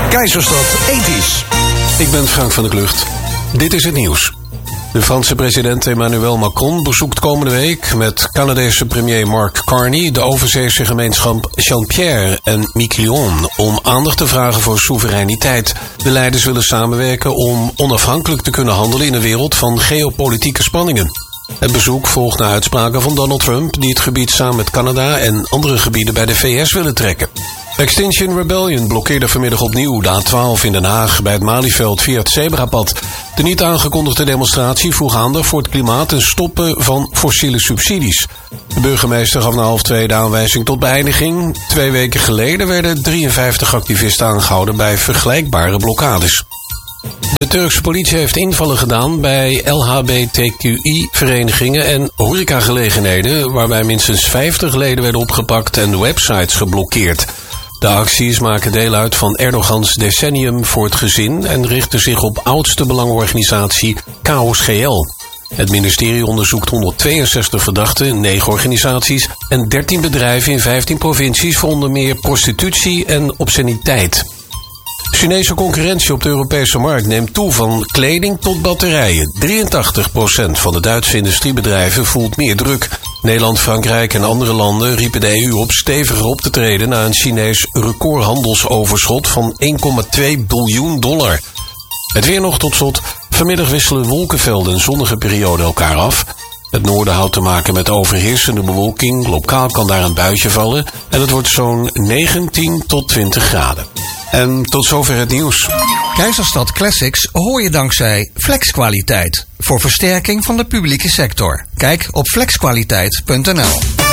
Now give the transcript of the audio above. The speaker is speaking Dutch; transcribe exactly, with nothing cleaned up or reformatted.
Keizerstad ethisch. Ik ben Frank van der Klucht. Dit is het nieuws. De Franse president Emmanuel Macron bezoekt komende week met Canadese premier Mark Carney de overzeese gemeenschap Saint-Pierre en Miquelon om aandacht te vragen voor soevereiniteit. De leiders willen samenwerken om onafhankelijk te kunnen handelen in een wereld van geopolitieke spanningen. Het bezoek volgt na uitspraken van Donald Trump die het gebied samen met Canada en andere gebieden bij de V S willen trekken. Extinction Rebellion blokkeerde vanmiddag opnieuw de A twaalf in Den Haag bij het Malieveld via het zebrapad. De niet aangekondigde demonstratie vroeg aandacht voor het klimaat en stoppen van fossiele subsidies. De burgemeester gaf na half twee de aanwijzing tot beëindiging. Twee weken geleden werden drieënvijftig activisten aangehouden bij vergelijkbare blokkades. De Turkse politie heeft invallen gedaan bij L H B T Q I-verenigingen en horecagelegenheden, waarbij minstens vijftig leden werden opgepakt en websites geblokkeerd. De acties maken deel uit van Erdogans decennium voor het gezin en richten zich op oudste belangenorganisatie K O S G L. Het ministerie onderzoekt honderdtweeënzestig verdachten, negen organisaties en dertien bedrijven in vijftien provincies voor onder meer prostitutie en obsceniteit. Chinese concurrentie op de Europese markt neemt toe van kleding tot batterijen. drieëntachtig procent van de Duitse industriebedrijven voelt meer druk. Nederland, Frankrijk en andere landen riepen de E U op steviger op te treden na een Chinees recordhandelsoverschot van één komma twee biljoen dollar. Het weer nog tot slot. Vanmiddag wisselen wolkenvelden en zonnige perioden elkaar af. Het noorden houdt te maken met overheersende bewolking. Lokaal kan daar een buitje vallen. En het wordt zo'n negentien tot twintig graden. En tot zover het nieuws. Keizerstad Classics hoor je dankzij Flexkwaliteit. Voor versterking van de publieke sector. Kijk op flexkwaliteit punt n l.